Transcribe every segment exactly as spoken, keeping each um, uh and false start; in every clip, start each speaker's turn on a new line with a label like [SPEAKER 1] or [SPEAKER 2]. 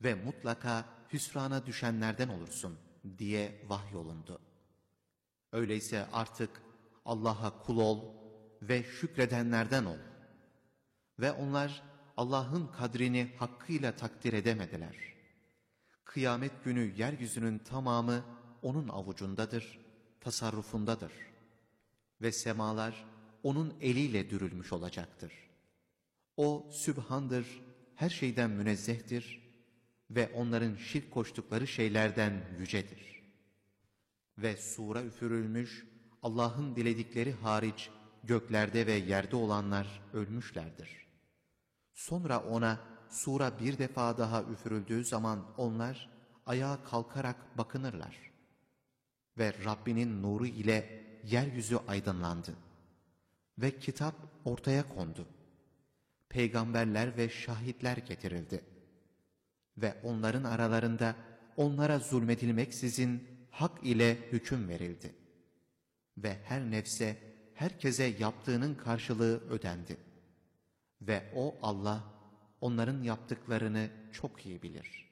[SPEAKER 1] ve mutlaka hüsrana düşenlerden olursun diye vahyolundu. Öyleyse artık Allah'a kul ol ve şükredenlerden ol. Ve onlar Allah'ın kadrini hakkıyla takdir edemediler. Kıyamet günü yeryüzünün tamamı onun avucundadır, tasarrufundadır. Ve semalar onun eliyle dürülmüş olacaktır. O Sübhan'dır, her şeyden münezzehtir ve onların şirk koştukları şeylerden yücedir. Ve sura üfürülmüş, Allah'ın diledikleri hariç göklerde ve yerde olanlar ölmüşlerdir. Sonra ona sura bir defa daha üfürüldüğü zaman onlar ayağa kalkarak bakınırlar. Ve Rabbinin nuru ile yeryüzü aydınlandı. Ve kitap ortaya kondu. Peygamberler ve şahitler getirildi. Ve onların aralarında onlara zulmedilmeksizin hak ile hüküm verildi. Ve her nefse, herkese yaptığının karşılığı ödendi. Ve o Allah, onların yaptıklarını çok iyi bilir.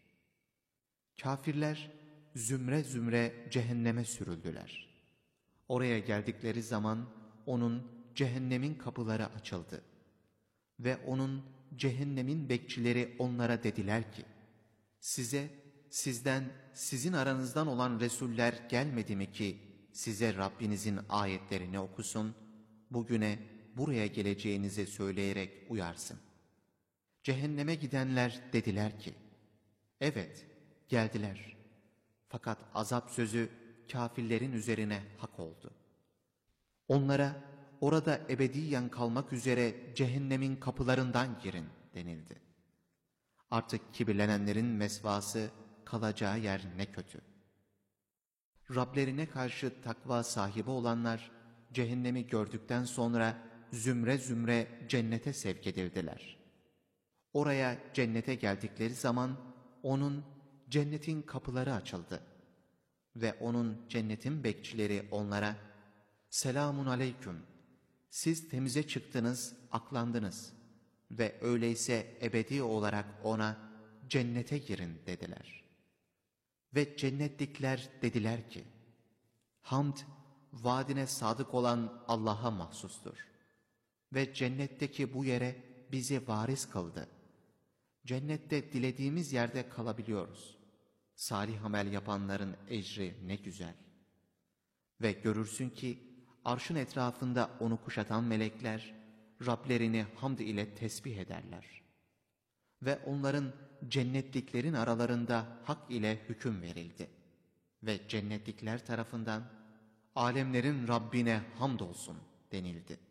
[SPEAKER 1] Kafirler zümre zümre cehenneme sürüldüler. Oraya geldikleri zaman onun cehennemin kapıları açıldı. Ve onun cehennemin bekçileri onlara dediler ki, size, sizden, sizin aranızdan olan Resuller gelmedi mi ki size Rabbinizin ayetlerini okusun, bugüne buraya geleceğinizi söyleyerek uyarsın. Cehenneme gidenler dediler ki, evet geldiler. Fakat azap sözü kafirlerin üzerine hak oldu. Onlara orada ebediyen kalmak üzere cehennemin kapılarından girin denildi. Artık kibirlenenlerin mesvası, kalacağı yer ne kötü. Rablerine karşı takva sahibi olanlar cehennemi gördükten sonra zümre zümre cennete sevk edildiler. Oraya cennete geldikleri zaman onun cennetin kapıları açıldı. Ve onun cennetin bekçileri onlara, selamun aleyküm, siz temize çıktınız, aklandınız ve öyleyse ebedi olarak ona cennete girin dediler. Ve cennetlikler dediler ki, hamd, vaadine sadık olan Allah'a mahsustur. Ve cennetteki bu yere bizi varis kıldı. Cennette dilediğimiz yerde kalabiliyoruz. Salih amel yapanların ecri ne güzel. Ve görürsün ki arşın etrafında onu kuşatan melekler Rablerini hamd ile tesbih ederler. Ve onların cennetliklerin aralarında hak ile hüküm verildi. Ve cennetlikler tarafından alemlerin Rabbine hamdolsun denildi.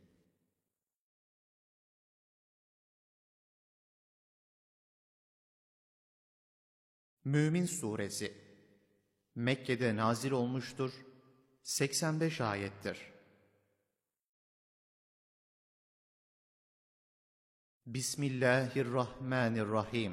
[SPEAKER 1] Mümin Suresi Mekke'de nazil olmuştur, seksen beş ayettir. Bismillahirrahmanirrahim.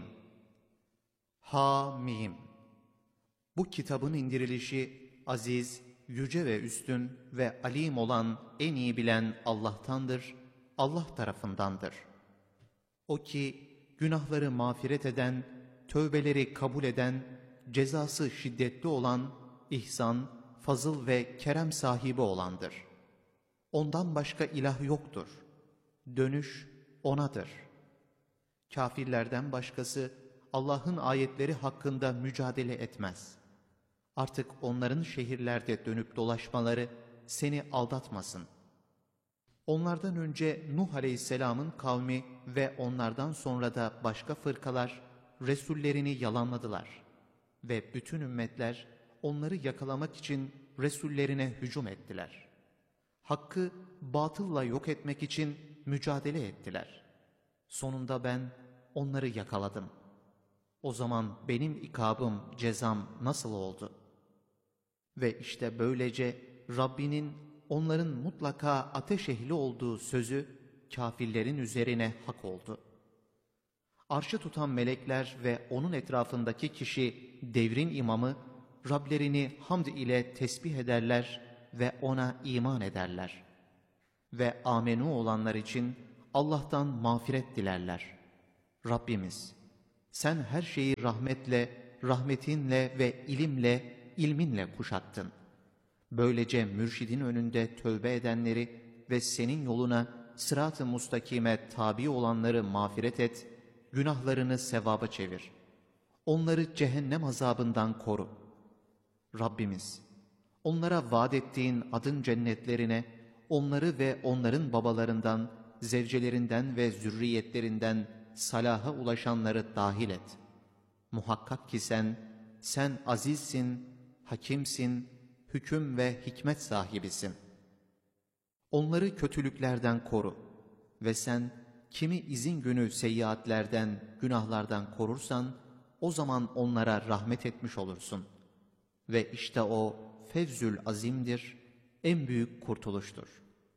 [SPEAKER 1] Hamim. Bu kitabın indirilişi aziz, yüce ve üstün ve alim olan en iyi bilen Allah'tandır, Allah tarafındandır. O ki günahları mağfiret eden, tövbeleri kabul eden, cezası şiddetli olan, ihsan, fazıl ve kerem sahibi olandır. Ondan başka ilah yoktur. Dönüş O'nadır. Kafirlerden başkası Allah'ın ayetleri hakkında mücadele etmez. Artık onların şehirlerde dönüp dolaşmaları seni aldatmasın. Onlardan önce Nuh Aleyhisselam'ın kavmi ve onlardan sonra da başka fırkalar Resullerini yalanladılar. Ve bütün ümmetler onları yakalamak için Resullerine hücum ettiler. Hakkı batılla yok etmek için mücadele ettiler. Sonunda ben onları yakaladım. O zaman benim ikabım, cezam nasıl oldu? Ve işte böylece Rabbinin onların mutlaka ateş ehli olduğu sözü kafirlerin üzerine hak oldu. Arşı tutan melekler ve onun etrafındaki kişi devrin imamı Rablerini hamd ile tesbih ederler ve ona iman ederler. Ve amenu olanlar için Allah'tan mağfiret dilerler. Rabbimiz, Sen her şeyi rahmetle, rahmetinle ve ilimle, ilminle kuşattın. Böylece mürşidin önünde tövbe edenleri ve senin yoluna sırat-ı mustakime tabi olanları mağfiret et, günahlarını sevaba çevir. Onları cehennem azabından koru. Rabbimiz, onlara vaat ettiğin adın cennetlerine, onları ve onların babalarından, zevcelerinden ve zürriyetlerinden salaha ulaşanları dahil et. Muhakkak ki sen, sen azizsin, hakimsin, hüküm ve hikmet sahibisin. Onları kötülüklerden koru ve sen kimi izin günü seyyiatlerden, günahlardan korursan, o zaman onlara rahmet etmiş olursun. Ve işte o fevzül azimdir, en büyük kurtuluştur.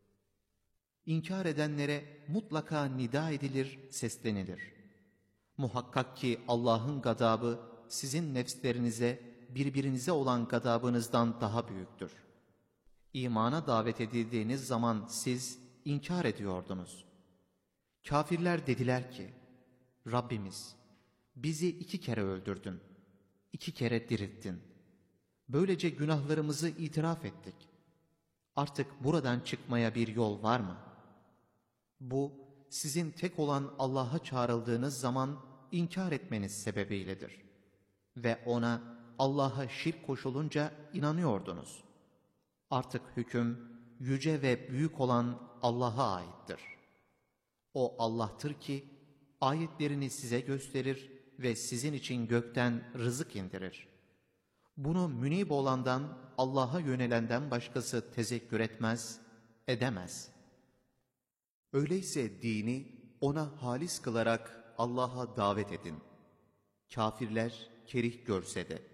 [SPEAKER 1] İnkar edenlere mutlaka nida edilir, seslenilir. Muhakkak ki Allah'ın gadabı sizin nefslerinize, birbirinize olan gadabınızdan daha büyüktür. İmana davet edildiğiniz zaman siz inkar ediyordunuz. Kafirler dediler ki, Rabbimiz, bizi iki kere öldürdün, iki kere dirilttin. Böylece günahlarımızı itiraf ettik. Artık buradan çıkmaya bir yol var mı? Bu, sizin tek olan Allah'a çağrıldığınız zaman inkar etmeniz sebebiyledir. Ve ona, Allah'a şirk koşulunca inanıyordunuz. Artık hüküm, yüce ve büyük olan Allah'a aittir. O Allah'tır ki, ayetlerini size gösterir ve sizin için gökten rızık indirir. Bunu münib olandan, Allah'a yönelenden başkası tezekkür etmez, edemez. Öyleyse dini ona halis kılarak Allah'a davet edin. Kafirler kerih görse de.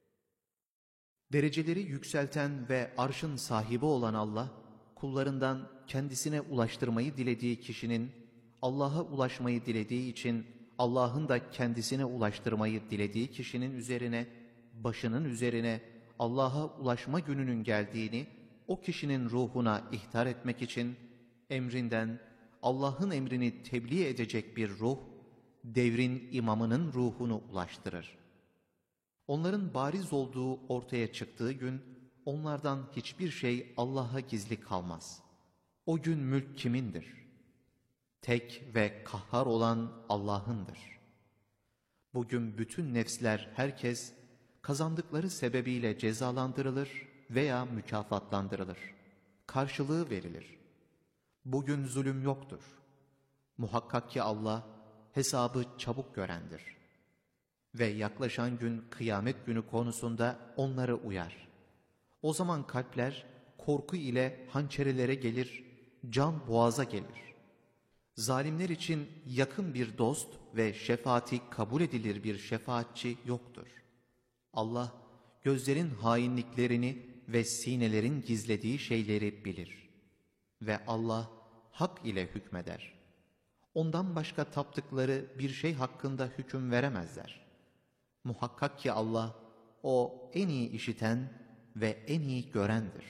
[SPEAKER 1] Dereceleri yükselten ve arşın sahibi olan Allah, kullarından kendisine ulaştırmayı dilediği kişinin, Allah'a ulaşmayı dilediği için, Allah'ın da kendisine ulaştırmayı dilediği kişinin üzerine, başının üzerine Allah'a ulaşma gününün geldiğini, o kişinin ruhuna ihtar etmek için, emrinden Allah'ın emrini tebliğ edecek bir ruh, devrin imamının ruhunu ulaştırır. Onların bariz olduğu ortaya çıktığı gün, onlardan hiçbir şey Allah'a gizli kalmaz. O gün mülk kimindir? Tek ve kahhar olan Allah'ındır. Bugün bütün nefsler, herkes, kazandıkları sebebiyle cezalandırılır veya mükafatlandırılır. Karşılığı verilir. Bugün zulüm yoktur. Muhakkak ki Allah, hesabı çabuk görendir. Ve yaklaşan gün kıyamet günü konusunda onları uyar. O zaman kalpler korku ile hançerelere gelir, can boğaza gelir. Zalimler için yakın bir dost ve şefaati kabul edilir bir şefaatçi yoktur. Allah gözlerin hainliklerini ve sinelerin gizlediği şeyleri bilir. Ve Allah hak ile hükmeder. Ondan başka taptıkları bir şey hakkında hüküm veremezler. Muhakkak ki Allah, o en iyi işiten ve en iyi görendir.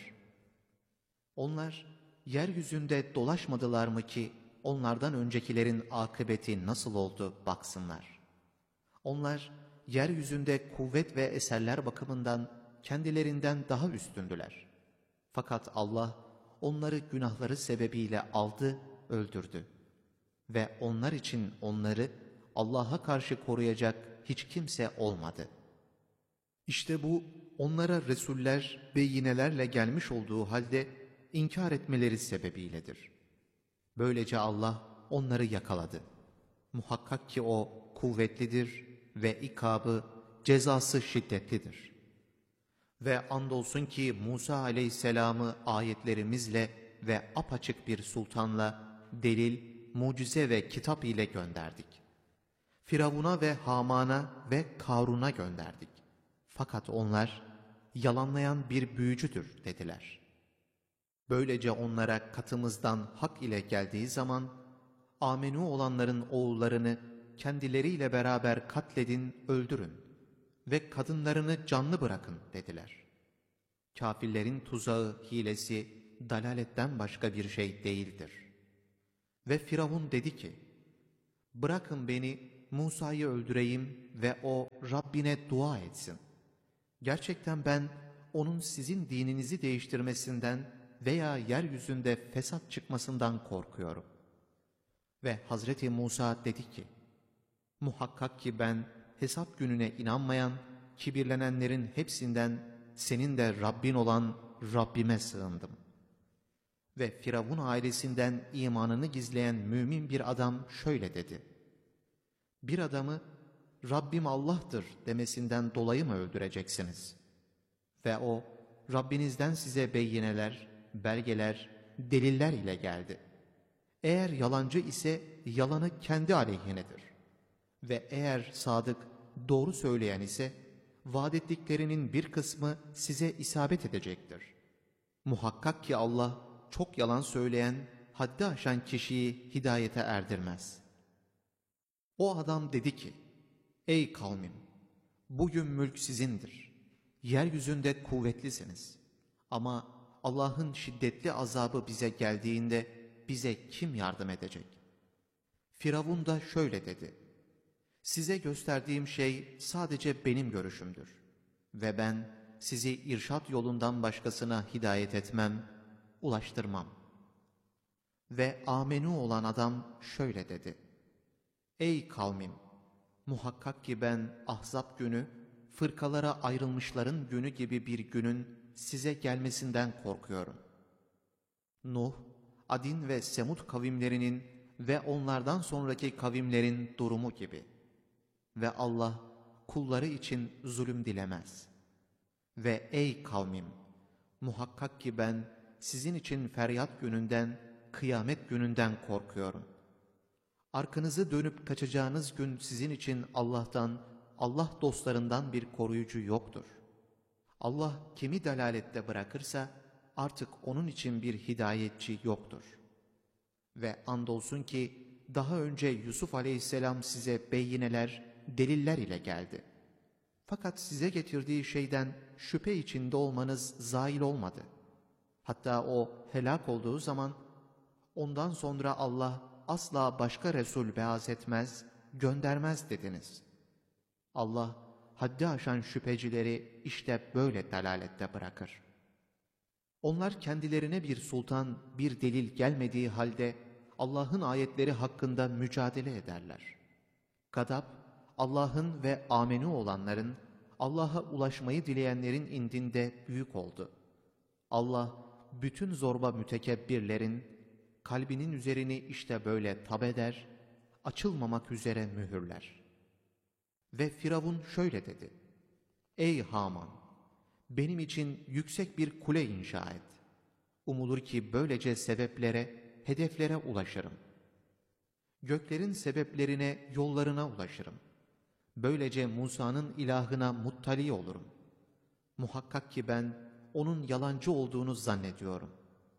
[SPEAKER 1] Onlar yeryüzünde dolaşmadılar mı ki onlardan öncekilerin akıbeti nasıl oldu baksınlar. Onlar yeryüzünde kuvvet ve eserler bakımından kendilerinden daha üstündüler. Fakat Allah onları günahları sebebiyle aldı, öldürdü. Ve onlar için onları Allah'a karşı koruyacak hiç kimse olmadı. İşte bu onlara Resuller beyinelerle gelmiş olduğu halde inkar etmeleri sebebiyledir. Böylece Allah onları yakaladı. Muhakkak ki o kuvvetlidir ve ikabı, cezası şiddetlidir. Ve andolsun ki Musa aleyhisselamı ayetlerimizle ve apaçık bir sultanla, delil, mucize ve kitap ile gönderdik. Firavun'a ve Haman'a ve Karun'a gönderdik. Fakat onlar yalanlayan bir büyücüdür dediler. Böylece onlara katımızdan hak ile geldiği zaman, amenü olanların oğullarını kendileriyle beraber katledin, öldürün ve kadınlarını canlı bırakın dediler. Kafirlerin tuzağı, hilesi, dalaletten başka bir şey değildir. Ve Firavun dedi ki, bırakın beni Musa'yı öldüreyim ve o Rabbine dua etsin. Gerçekten ben onun sizin dininizi değiştirmesinden veya yeryüzünde fesat çıkmasından korkuyorum. Ve Hazreti Musa dedi ki, muhakkak ki ben hesap gününe inanmayan, kibirlenenlerin hepsinden senin de Rabbin olan Rabbime sığındım. Ve Firavun ailesinden imanını gizleyen mümin bir adam şöyle dedi: bir adamı Rabbim Allah'tır demesinden dolayı mı öldüreceksiniz? Ve o Rabbinizden size beyineler, belgeler, deliller ile geldi. Eğer yalancı ise yalanı kendi aleyhinedir. Ve eğer sadık, doğru söyleyen ise vaat ettiklerinin bir kısmı size isabet edecektir. Muhakkak ki Allah çok yalan söyleyen, haddi aşan kişiyi hidayete erdirmez. O adam dedi ki, ey kavmim, bugün mülk sizindir. Yeryüzünde kuvvetlisiniz. Ama Allah'ın şiddetli azabı bize geldiğinde bize kim yardım edecek? Firavun da şöyle dedi: size gösterdiğim şey sadece benim görüşümdür. Ve ben sizi irşat yolundan başkasına hidayet etmem, ulaştırmam. Ve amenü olan adam şöyle dedi: ey kavmim! Muhakkak ki ben Ahzab günü, fırkalara ayrılmışların günü gibi bir günün size gelmesinden korkuyorum. Nuh, Adin ve Semud kavimlerinin ve onlardan sonraki kavimlerin durumu gibi. Ve Allah kulları için zulüm dilemez. Ve ey kavmim! Muhakkak ki ben sizin için feryat gününden, kıyamet gününden korkuyorum. Arkanızı dönüp kaçacağınız gün sizin için Allah'tan, Allah dostlarından bir koruyucu yoktur. Allah kimi dalalette bırakırsa artık onun için bir hidayetçi yoktur. Ve andolsun ki daha önce Yusuf aleyhisselam size beyineler, deliller ile geldi. Fakat size getirdiği şeyden şüphe içinde olmanız zail olmadı. Hatta o helak olduğu zaman ondan sonra Allah asla başka Resul beaz etmez, göndermez dediniz. Allah haddi aşan şüphecileri işte böyle dalalette bırakır. Onlar kendilerine bir sultan, bir delil gelmediği halde Allah'ın ayetleri hakkında mücadele ederler. Gadab, Allah'ın ve amenü olanların, Allah'a ulaşmayı dileyenlerin indinde büyük oldu. Allah, bütün zorba mütekebbirlerin, kalbinin üzerini işte böyle tabeder, açılmamak üzere mühürler. Ve Firavun şöyle dedi: ey Haman! Benim için yüksek bir kule inşa et. Umulur ki böylece sebeplere, hedeflere ulaşırım. Göklerin sebeplerine, yollarına ulaşırım. Böylece Musa'nın ilahına muttali olurum. Muhakkak ki ben onun yalancı olduğunu zannediyorum.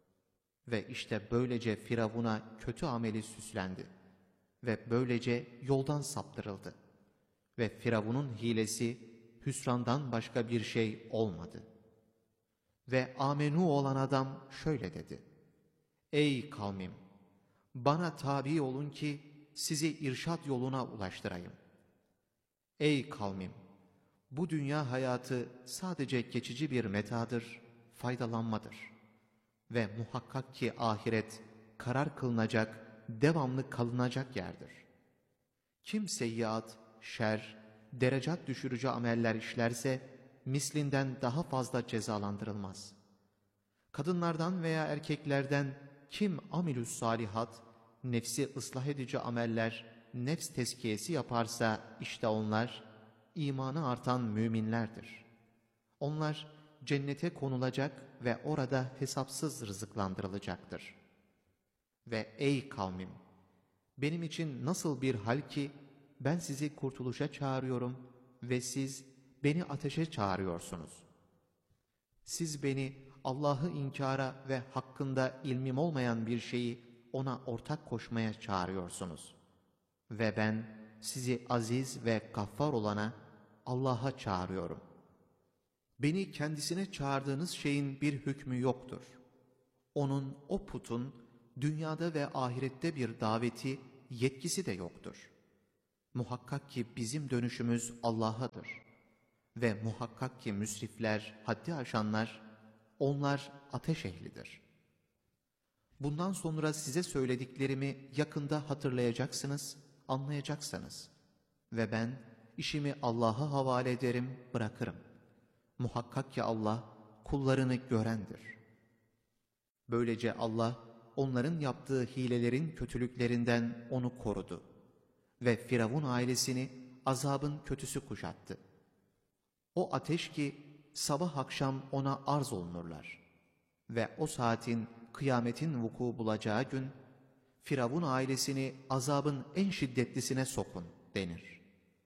[SPEAKER 1] Ve işte böylece Firavun'a kötü ameli süslendi. Ve böylece yoldan saptırıldı. Ve Firavun'un hilesi hüsrandan başka bir şey olmadı. Ve amenü olan adam şöyle dedi: ey kavmim! Bana tabi olun ki sizi irşat yoluna ulaştırayım. Ey kavmim! Bu dünya hayatı sadece geçici bir metadır, faydalanmadır. Ve muhakkak ki ahiret karar kılınacak, devamlı kalınacak yerdir. Kim seyyiat, şer, derecat düşürücü ameller işlerse mislinden daha fazla cezalandırılmaz. Kadınlardan veya erkeklerden kim amilüs salihat, nefsi ıslah edici ameller, nefs tezkiyesi yaparsa işte onlar imanı artan müminlerdir. Onlar cennete konulacak ve orada hesapsız rızıklandırılacaktır. Ve ey kavmim! Benim için nasıl bir hal ki ben sizi kurtuluşa çağırıyorum ve siz beni ateşe çağırıyorsunuz. Siz beni Allah'ı inkara ve hakkında ilmim olmayan bir şeyi ona ortak koşmaya çağırıyorsunuz. Ve ben sizi aziz ve gaffar olana, Allah'a çağırıyorum. Beni kendisine çağırdığınız şeyin bir hükmü yoktur. Onun, o putun dünyada ve ahirette bir daveti, yetkisi de yoktur. Muhakkak ki bizim dönüşümüz Allah'adır. Ve muhakkak ki müsrifler, haddi aşanlar, onlar ateş ehlidir. Bundan sonra size söylediklerimi yakında hatırlayacaksınız, anlayacaksınız. Ve ben işimi Allah'a havale ederim, bırakırım. Muhakkak ki Allah kullarını görendir. Böylece Allah onların yaptığı hilelerin kötülüklerinden onu korudu. Ve Firavun ailesini azabın kötüsü kuşattı. O ateş ki sabah akşam ona arz olunurlar. Ve o saatin kıyametin vuku bulacağı gün, Firavun ailesini azabın en şiddetlisine sokun denir.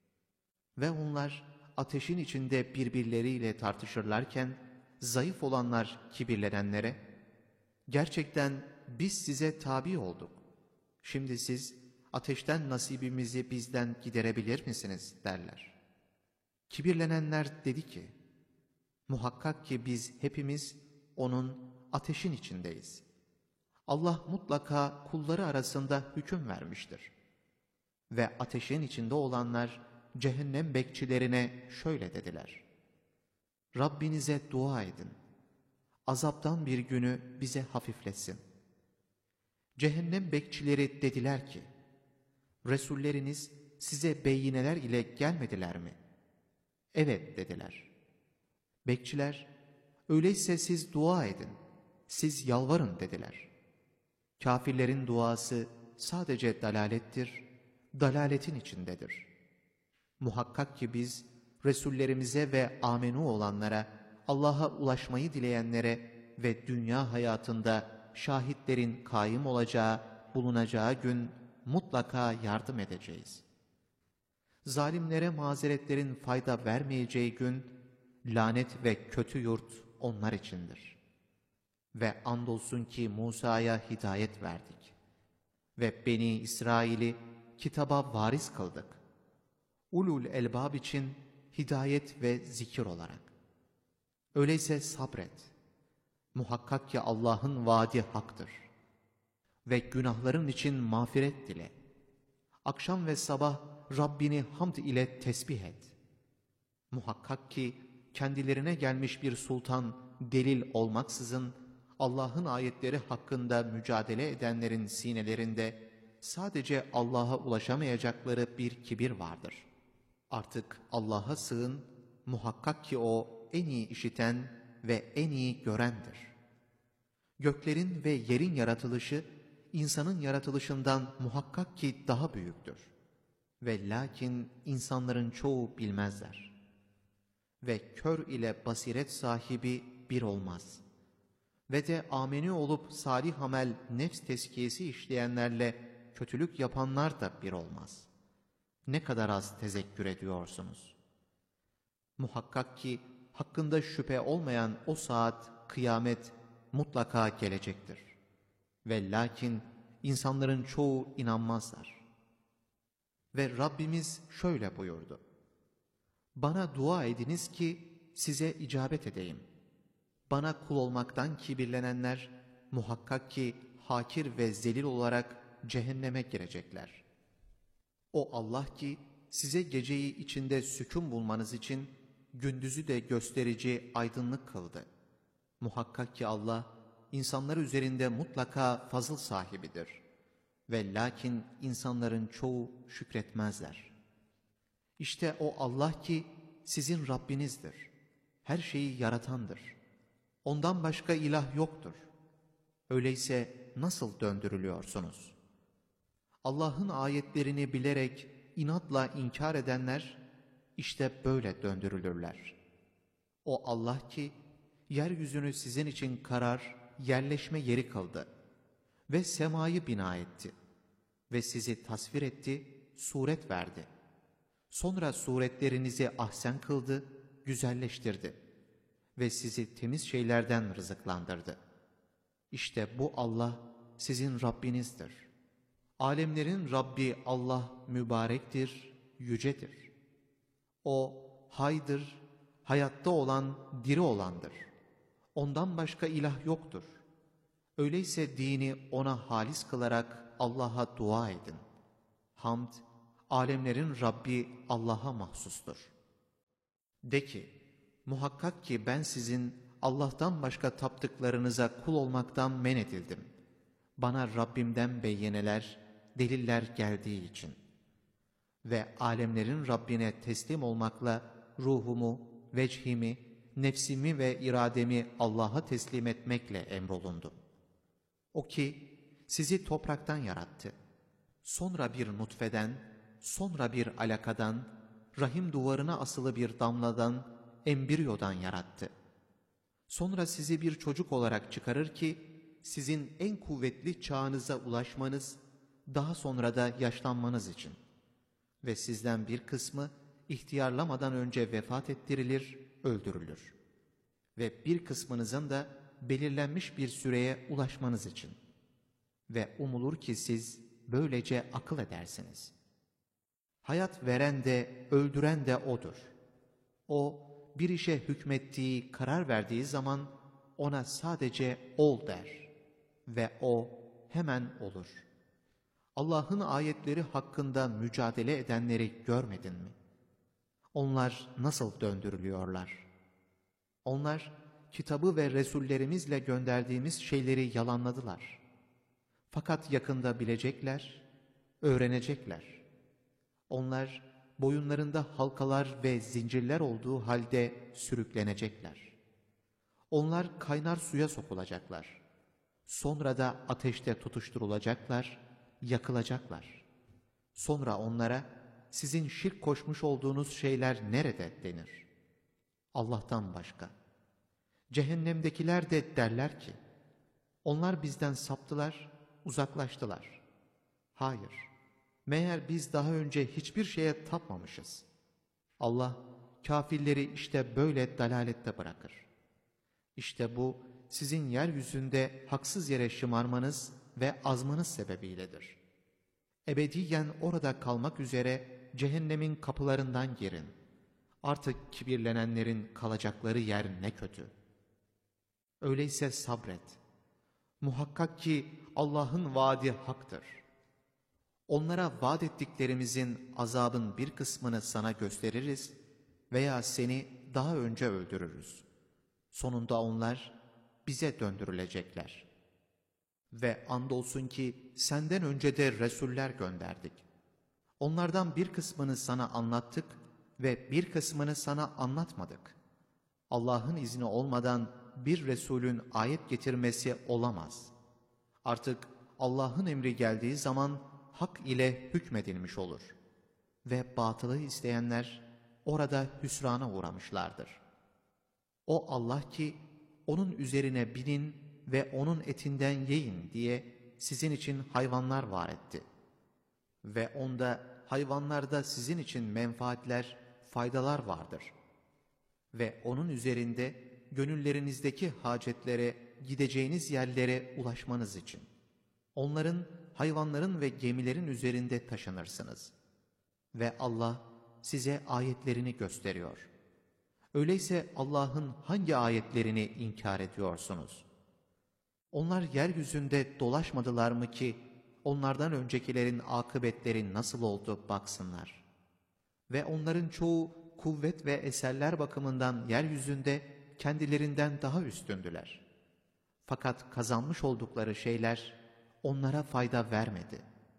[SPEAKER 1] Ve onlar ateşin içinde birbirleriyle tartışırlarken, zayıf olanlar kibirlenenlere, gerçekten biz size tabi olduk. Şimdi siz ateşten nasibimizi bizden giderebilir misiniz derler. Kibirlenenler dedi ki, muhakkak ki biz hepimiz onun ateşin içindeyiz. Allah mutlaka kulları arasında hüküm vermiştir. Ve ateşin içinde olanlar cehennem bekçilerine şöyle dediler: Rabbinize dua edin. Azaptan bir günü bize hafifletsin. Cehennem bekçileri dediler ki, Resulleriniz size beyineler ile gelmediler mi? Evet dediler. Bekçiler, öyleyse siz dua edin, siz yalvarın dediler. Kafirlerin duası sadece dalalettir, dalaletin içindedir. Muhakkak ki biz Resullerimize ve amenu olanlara, Allah'a ulaşmayı dileyenlere ve dünya hayatında şahitlerin kaim olacağı, bulunacağı gün mutlaka yardım edeceğiz. Zalimlere mazeretlerin fayda vermeyeceği gün, lanet ve kötü yurt onlar içindir. Ve andolsun ki Musa'ya hidayet verdik. Ve Beni İsrail'i kitaba varis kıldık. Ulul elbab için hidayet ve zikir olarak. Öyleyse sabret. Muhakkak ki Allah'ın vaadi haktır. Ve günahların için mağfiret dile. Akşam ve sabah Rabbini hamd ile tesbih et. Muhakkak ki kendilerine gelmiş bir sultan delil olmaksızın Allah'ın ayetleri hakkında mücadele edenlerin sinelerinde sadece Allah'a ulaşamayacakları bir kibir vardır. Artık Allah'a sığın, muhakkak ki O en iyi işiten ve en iyi görendir. Göklerin ve yerin yaratılışı insanın yaratılışından muhakkak ki daha büyüktür. Ve lakin insanların çoğu bilmezler. Ve kör ile basiret sahibi bir olmaz. Ve de ameni olup salih amel nefs tezkiyesi işleyenlerle kötülük yapanlar da bir olmaz. Ne kadar az tezekkür ediyorsunuz. Muhakkak ki hakkında şüphe olmayan o saat, kıyamet mutlaka gelecektir. Ve lakin insanların çoğu inanmazlar. Ve Rabbimiz şöyle buyurdu: Bana dua ediniz ki size icabet edeyim. Bana kul olmaktan kibirlenenler muhakkak ki hakir ve zelil olarak cehenneme girecekler. O Allah ki size geceyi içinde sükun bulmanız için gündüzü de gösterici aydınlık kıldı. Muhakkak ki Allah insanlar üzerinde mutlaka fazıl sahibidir. Ve lakin insanların çoğu şükretmezler. İşte o Allah ki sizin Rabbinizdir. Her şeyi yaratandır. Ondan başka ilah yoktur. Öyleyse nasıl döndürülüyorsunuz? Allah'ın ayetlerini bilerek inatla inkar edenler işte böyle döndürülürler. O Allah ki yeryüzünü sizin için karar, yerleşme yeri kıldı ve semayı bina etti ve sizi tasvir etti, suret verdi. Sonra suretlerinizi ahsen kıldı, güzelleştirdi ve sizi temiz şeylerden rızıklandırdı. İşte bu Allah sizin Rabbinizdir. Alemlerin Rabbi Allah mübarektir, yücedir. O haydır, hayatta olan, diri olandır. Ondan başka ilah yoktur. Öyleyse dini ona halis kılarak Allah'a dua edin. Hamd, alemlerin Rabbi Allah'a mahsustur. De ki, muhakkak ki ben sizin Allah'tan başka taptıklarınıza kul olmaktan men edildim. Bana Rabbimden beyyeneler, deliller geldiği için. Ve alemlerin Rabbine teslim olmakla ruhumu, vechimi, nefsimi ve irademi Allah'a teslim etmekle emrolundum. O ki sizi topraktan yarattı. Sonra bir nutfeden, sonra bir alakadan, rahim duvarına asılı bir damladan, embriyodan yarattı. Sonra sizi bir çocuk olarak çıkarır ki, sizin en kuvvetli çağınıza ulaşmanız, daha sonra da yaşlanmanız için. Ve sizden bir kısmı ihtiyarlamadan önce vefat ettirilir, öldürülür. Ve bir kısmınızın da belirlenmiş bir süreye ulaşmanız için. Ve umulur ki siz böylece akıl edersiniz. Hayat veren de öldüren de O'dur. O, bir işe hükmettiği, karar verdiği zaman ona sadece ol der. Ve o hemen olur. Allah'ın ayetleri hakkında mücadele edenleri görmedin mi? Onlar nasıl döndürülüyorlar? Onlar, kitabı ve Resullerimizle gönderdiğimiz şeyleri yalanladılar. Fakat yakında bilecekler, öğrenecekler. Onlar, boyunlarında halkalar ve zincirler olduğu halde sürüklenecekler. Onlar kaynar suya sokulacaklar. Sonra da ateşte tutuşturulacaklar, yakılacaklar. Sonra onlara, sizin şirk koşmuş olduğunuz şeyler nerede denir? Allah'tan başka. Cehennemdekiler de derler ki, onlar bizden saptılar, uzaklaştılar. Hayır, meğer biz daha önce hiçbir şeye tapmamışız. Allah, kafirleri işte böyle dalalette bırakır. İşte bu, sizin yeryüzünde haksız yere şımarmanız ve azmanız sebebiyledir. Ebediyen orada kalmak üzere cehennemin kapılarından girin. Artık kibirlenenlerin kalacakları yer ne kötü. Öyleyse sabret. Muhakkak ki Allah'ın vaadi haktır. Onlara vaat ettiklerimizin azabın bir kısmını sana gösteririz veya seni daha önce öldürürüz. Sonunda onlar bize döndürülecekler. Ve andolsun ki senden önce de Resuller gönderdik. Onlardan bir kısmını sana anlattık ve bir kısmını sana anlatmadık. Allah'ın izni olmadan bir Resulün ayet getirmesi olamaz. Artık Allah'ın emri geldiği zaman hak ile hükmedilmiş olur. Ve batılı isteyenler orada hüsrana uğramışlardır. O Allah ki onun üzerine binin ve onun etinden yiyin diye sizin için hayvanlar var etti. Ve onda hayvanlarda sizin için menfaatler, faydalar vardır. Ve onun üzerinde gönüllerinizdeki hacetlere, gideceğiniz yerlere ulaşmanız için. Onların, hayvanların ve gemilerin üzerinde taşınırsınız. Ve Allah size ayetlerini gösteriyor. Öyleyse Allah'ın hangi ayetlerini inkar ediyorsunuz? Onlar yeryüzünde dolaşmadılar mı ki onlardan öncekilerin akıbetleri nasıl oldu baksınlar. Ve onların çoğu kuvvet ve eserler bakımından yeryüzünde kendilerinden daha üstündüler. Fakat kazanmış oldukları şeyler onlara fayda vermedi.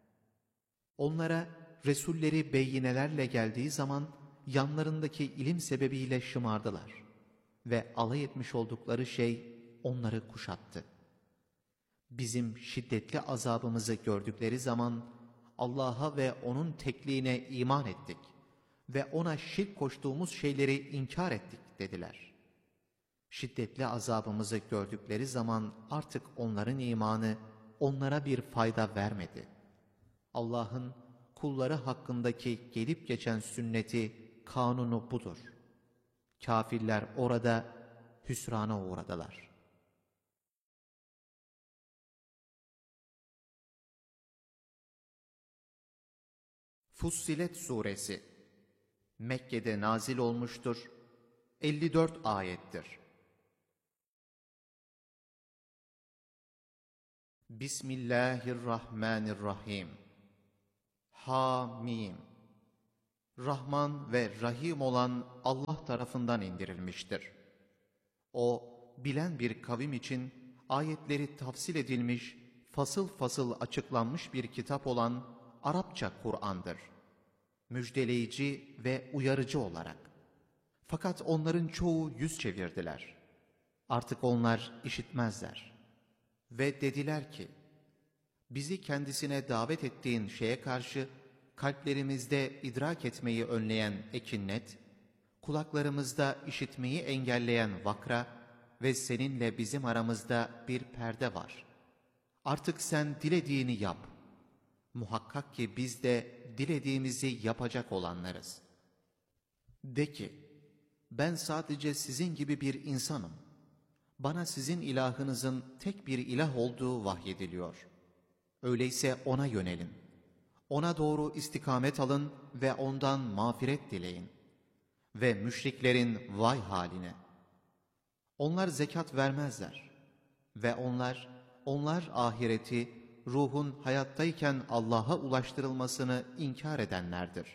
[SPEAKER 1] Onlara Resulleri beyyinelerle geldiği zaman yanlarındaki ilim sebebiyle şımardılar ve alay etmiş oldukları şey onları kuşattı. Bizim şiddetli azabımızı gördükleri zaman Allah'a ve O'nun tekliğine iman ettik ve O'na şirk koştuğumuz şeyleri inkar ettik dediler. Şiddetli azabımızı gördükleri zaman artık onların imanı onlara bir fayda vermedi. Allah'ın kulları hakkındaki gelip geçen sünneti, kanunu budur. Kafirler orada hüsrana uğradılar. Fussilet Suresi Mekke'de nazil olmuştur. elli dört ayettir. Bismillahirrahmanirrahim. Hamim. Rahman ve Rahim olan Allah tarafından indirilmiştir. O, bilen bir kavim için ayetleri tafsil edilmiş, fasıl fasıl açıklanmış bir kitap olan Arapça Kur'an'dır. Müjdeleyici ve uyarıcı olarak. Fakat onların çoğu yüz çevirdiler. Artık onlar işitmezler. Ve dediler ki, bizi kendisine davet ettiğin şeye karşı kalplerimizde idrak etmeyi önleyen ekinnet, kulaklarımızda işitmeyi engelleyen vakra ve seninle bizim aramızda bir perde var. Artık sen dilediğini yap. Muhakkak ki biz de dilediğimizi yapacak olanlarız. De ki, ben sadece sizin gibi bir insanım. Bana sizin ilahınızın tek bir ilah olduğu vahyediliyor. Öyleyse ona yönelin. Ona doğru istikamet alın ve ondan mağfiret dileyin. Ve müşriklerin vay haline. Onlar zekat vermezler. Ve onlar, onlar ahireti, ruhun hayattayken Allah'a ulaştırılmasını inkar edenlerdir.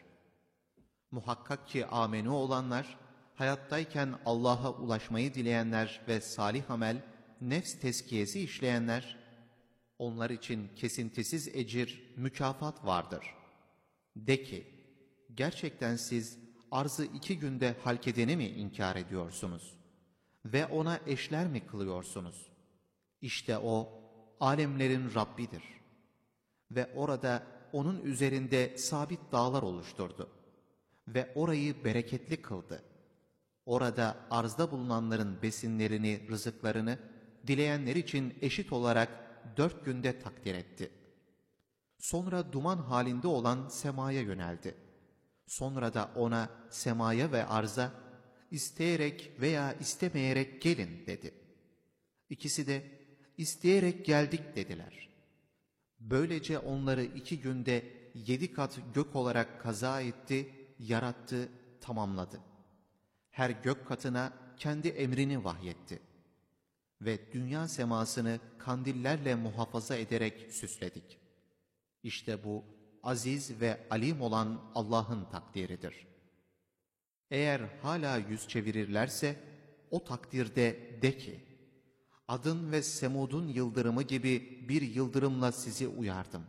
[SPEAKER 1] Muhakkak ki amenu olanlar, hayattayken Allah'a ulaşmayı dileyenler ve salih amel, nefs tezkiyesi işleyenler, onlar için kesintisiz ecir, mükafat vardır. De ki, gerçekten siz arzı iki günde halk edeni mi inkar ediyorsunuz? Ve ona eşler mi kılıyorsunuz? İşte o, alemlerin Rabbidir. Ve orada onun üzerinde sabit dağlar oluşturdu. Ve orayı bereketli kıldı. Orada arzda bulunanların besinlerini, rızıklarını, dileyenler için eşit olarak dört günde takdir etti. Sonra duman halinde olan semaya yöneldi. Sonra da ona, semaya ve arza, isteyerek veya istemeyerek gelin dedi. İkisi de, isteyerek geldik dediler. Böylece onları iki günde yedi kat gök olarak kaza etti, yarattı, tamamladı. Her gök katına kendi emrini vahyetti. Ve dünya semasını kandillerle muhafaza ederek süsledik. İşte bu, aziz ve alim olan Allah'ın takdiridir. Eğer hala yüz çevirirlerse, o takdirde de ki, Adın ve Semud'un yıldırımı gibi bir yıldırımla sizi uyardım.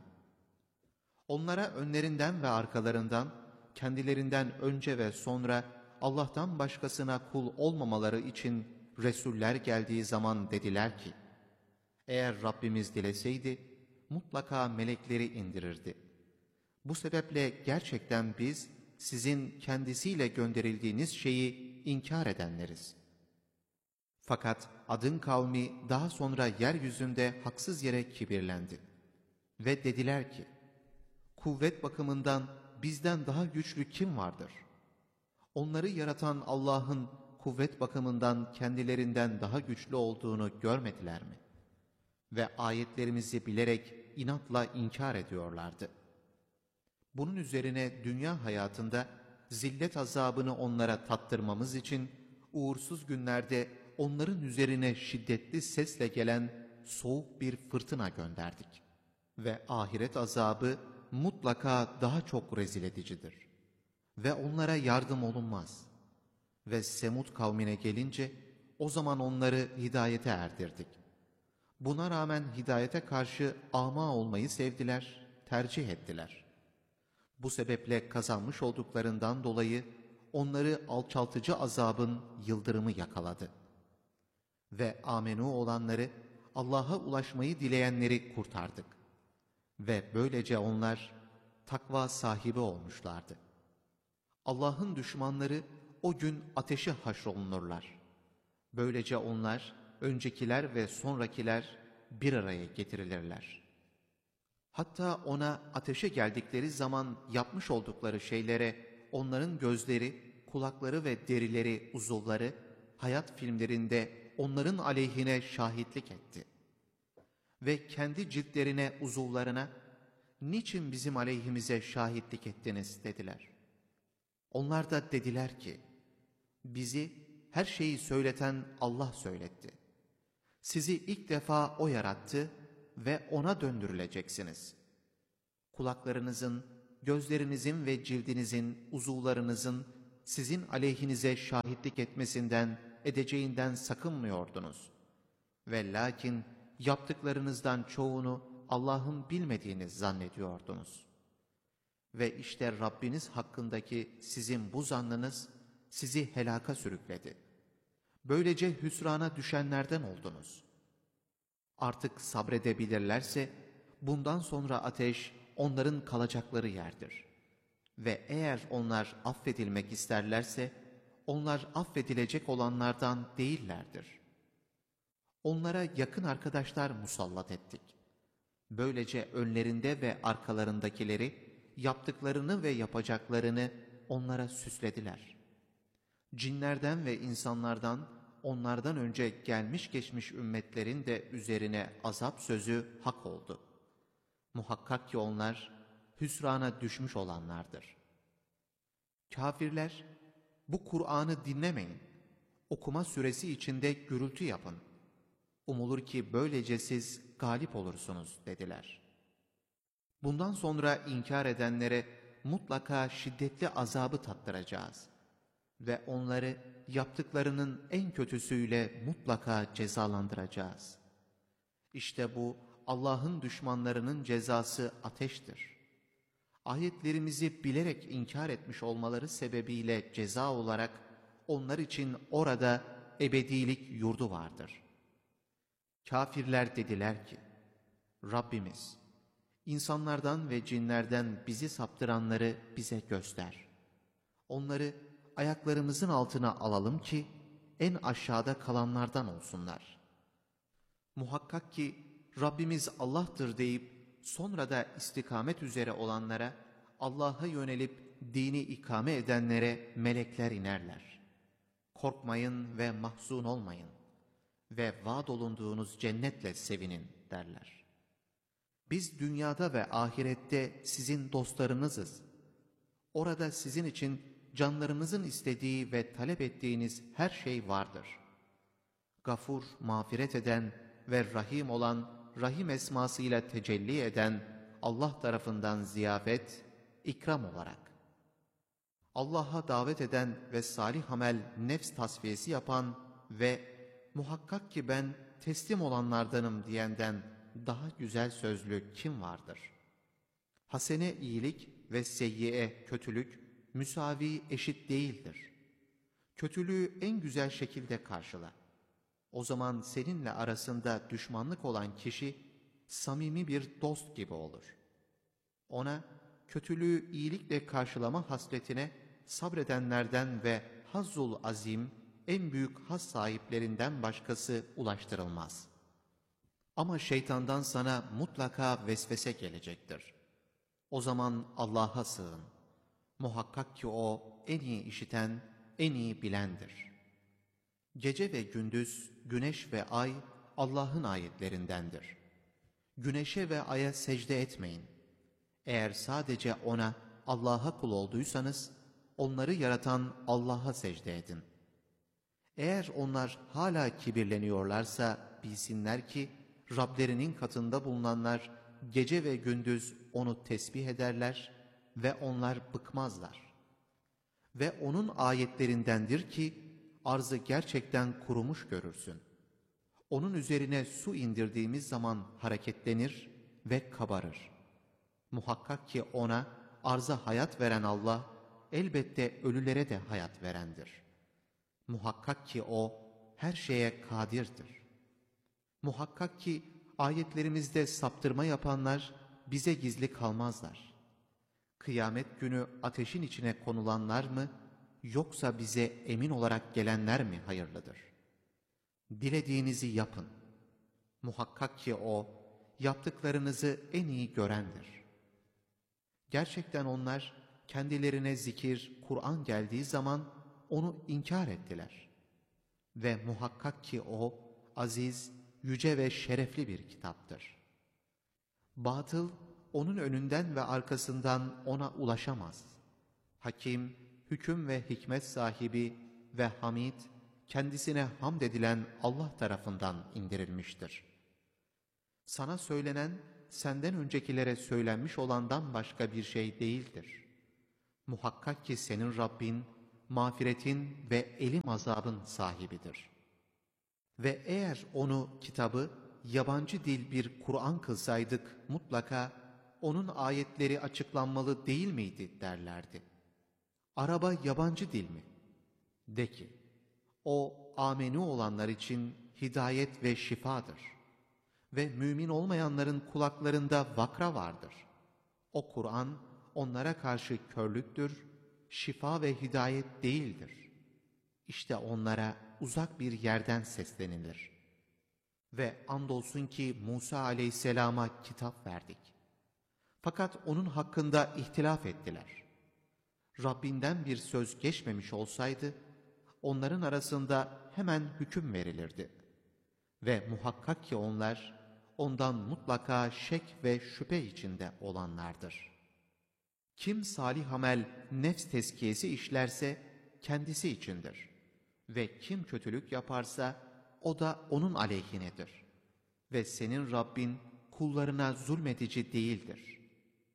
[SPEAKER 1] Onlara önlerinden ve arkalarından, kendilerinden önce ve sonra Allah'tan başkasına kul olmamaları için Resuller geldiği zaman dediler ki, eğer Rabbimiz dileseydi, mutlaka melekleri indirirdi. Bu sebeple gerçekten biz, sizin kendisiyle gönderildiğiniz şeyi inkar edenleriz. Fakat Ad'ın kavmi daha sonra yeryüzünde haksız yere kibirlendi. Ve dediler ki, kuvvet bakımından bizden daha güçlü kim vardır? Onları yaratan Allah'ın kuvvet bakımından kendilerinden daha güçlü olduğunu görmediler mi? Ve ayetlerimizi bilerek inatla inkar ediyorlardı. Bunun üzerine dünya hayatında zillet azabını onlara tattırmamız için uğursuz günlerde onların üzerine şiddetli sesle gelen soğuk bir fırtına gönderdik. Ve ahiret azabı mutlaka daha çok rezil edicidir. Ve onlara yardım olunmaz. Ve Semud kavmine gelince o zaman onları hidayete erdirdik. Buna rağmen hidayete karşı ama olmayı sevdiler, tercih ettiler. Bu sebeple kazanmış olduklarından dolayı onları alçaltıcı azabın yıldırımı yakaladı. Ve amenu olanları, Allah'a ulaşmayı dileyenleri kurtardık. Ve böylece onlar takva sahibi olmuşlardı. Allah'ın düşmanları o gün ateşe haşrolunurlar. Böylece onlar, öncekiler ve sonrakiler bir araya getirilirler. Hatta ona ateşe geldikleri zaman yapmış oldukları şeylere onların gözleri, kulakları ve derileri, uzuvları hayat filmlerinde onların aleyhine şahitlik etti. Ve kendi ciltlerine, uzuvlarına, niçin bizim aleyhimize şahitlik ettiniz dediler. Onlar da dediler ki, bizi her şeyi söyleten Allah söyletti. Sizi ilk defa O yarattı ve O'na döndürüleceksiniz. Kulaklarınızın, gözlerinizin ve cildinizin, uzuvlarınızın sizin aleyhinize şahitlik etmesinden, edeceğinden sakınmıyordunuz. Ve lakin yaptıklarınızdan çoğunu Allah'ın bilmediğini zannediyordunuz. Ve işte Rabbiniz hakkındaki sizin bu zannınız sizi helaka sürükledi. Böylece hüsrana düşenlerden oldunuz. Artık sabredebilirlerse bundan sonra ateş onların kalacakları yerdir. Ve eğer onlar affedilmek isterlerse onlar affedilecek olanlardan değillerdir. Onlara yakın arkadaşlar musallat ettik. Böylece önlerinde ve arkalarındakileri, yaptıklarını ve yapacaklarını onlara süslediler. Cinlerden ve insanlardan, onlardan önce gelmiş geçmiş ümmetlerin de üzerine azap sözü hak oldu. Muhakkak ki onlar hüsrana düşmüş olanlardır. Kafirler, bu Kur'an'ı dinlemeyin, okuma süresi içinde gürültü yapın. Umulur ki böylece siz galip olursunuz dediler. Bundan sonra inkar edenlere mutlaka şiddetli azabı tattıracağız. Ve onları yaptıklarının en kötüsüyle mutlaka cezalandıracağız. İşte bu Allah'ın düşmanlarının cezası ateştir. Ayetlerimizi bilerek inkar etmiş olmaları sebebiyle ceza olarak onlar için orada ebedilik yurdu vardır. Kafirler dediler ki, Rabbimiz, insanlardan ve cinlerden bizi saptıranları bize göster. Onları ayaklarımızın altına alalım ki en aşağıda kalanlardan olsunlar. Muhakkak ki Rabbimiz Allah'tır deyip sonra da istikamet üzere olanlara, Allah'a yönelip dini ikame edenlere melekler inerler. Korkmayın ve mahzun olmayın ve vaad olunduğunuz cennetle sevinin derler. Biz dünyada ve ahirette sizin dostlarınızız. Orada sizin için canlarınızın istediği ve talep ettiğiniz her şey vardır. Gafur, mağfiret eden ve Rahim olan, Rahim esmasıyla tecelli eden Allah tarafından ziyafet, ikram olarak. Allah'a davet eden ve salih amel nefs tasfiyesi yapan ve muhakkak ki ben teslim olanlardanım diyenden daha güzel sözlü kim vardır? Hasene iyilik ve seyyiye kötülük müsavi eşit değildir. Kötülüğü en güzel şekilde karşıla. O zaman seninle arasında düşmanlık olan kişi samimi bir dost gibi olur. Ona kötülüğü iyilikle karşılama hasletine sabredenlerden ve hazzul azim en büyük haz sahiplerinden başkası ulaştırılmaz. Ama şeytandan sana mutlaka vesvese gelecektir. O zaman Allah'a sığın. Muhakkak ki O en iyi işiten, en iyi bilendir. Gece ve gündüz, güneş ve ay Allah'ın ayetlerindendir. Güneşe ve aya secde etmeyin. Eğer sadece O'na, Allah'a kul olduysanız, onları yaratan Allah'a secde edin. Eğer onlar hala kibirleniyorlarsa bilsinler ki, Rablerinin katında bulunanlar gece ve gündüz O'nu tesbih ederler ve onlar bıkmazlar. Ve O'nun ayetlerindendir ki, arzı gerçekten kurumuş görürsün. Onun üzerine su indirdiğimiz zaman hareketlenir ve kabarır. Muhakkak ki O'na, arza hayat veren Allah, elbette ölülere de hayat verendir. Muhakkak ki O, her şeye kadirdir. Muhakkak ki ayetlerimizde saptırma yapanlar bize gizli kalmazlar. Kıyamet günü ateşin içine konulanlar mı, yoksa bize emin olarak gelenler mi hayırlıdır? Dilediğinizi yapın. Muhakkak ki O, yaptıklarınızı en iyi görendir. Gerçekten onlar kendilerine zikir, Kur'an geldiği zaman onu inkar ettiler. Ve muhakkak ki O, aziz, yüce ve şerefli bir kitaptır. Batıl, onun önünden ve arkasından ona ulaşamaz. Hakim, hüküm ve hikmet sahibi ve hamid, kendisine hamd edilen Allah tarafından indirilmiştir. Sana söylenen, senden öncekilere söylenmiş olandan başka bir şey değildir. Muhakkak ki senin Rabbin, mağfiretin ve elim azabın sahibidir. Ve eğer onu, kitabı, yabancı dil bir Kur'an kılsaydık, mutlaka onun ayetleri açıklanmalı değil miydi derlerdi. Araba yabancı dil mi? De ki, o amenu olanlar için hidayet ve şifadır. Ve mümin olmayanların kulaklarında vakra vardır. O Kur'an onlara karşı körlüktür, şifa ve hidayet değildir. İşte onlara uzak bir yerden seslenilir. Ve andolsun ki Musa aleyhisselama kitap verdik. Fakat onun hakkında ihtilaf ettiler. Rabbinden bir söz geçmemiş olsaydı, onların arasında hemen hüküm verilirdi. Ve muhakkak ki onlar, ondan mutlaka şek ve şüphe içinde olanlardır. Kim salih amel, nefs tezkiyesi işlerse, kendisi içindir. Ve kim kötülük yaparsa, o da onun aleyhinedir. Ve senin Rabbin, kullarına zulmedici değildir.